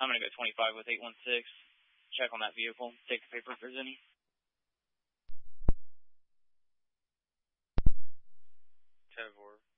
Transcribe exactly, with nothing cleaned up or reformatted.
I'm going to go twenty-five with eight one six. Check on that vehicle. Take the paper if there's any. ten four.